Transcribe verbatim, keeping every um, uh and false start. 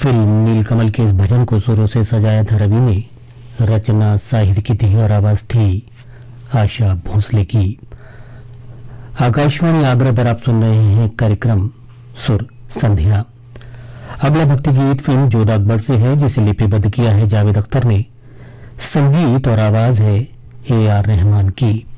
Film नीलकमल के इस भजन को सुरों से सजाया था रवि ने। रचना साहिर की थी और आवाज थी आशा भोसले की। आकाशवाणी आगरा पर आप सुन रहे हैं कार्यक्रम सुर संध्या। अगला भक्ति गीत फिल्म जोधा अकबर से है, जिसे लिपिबद्ध किया है जावेद अख्तर ने। संगीत और आवाज है ए आर रहमान की।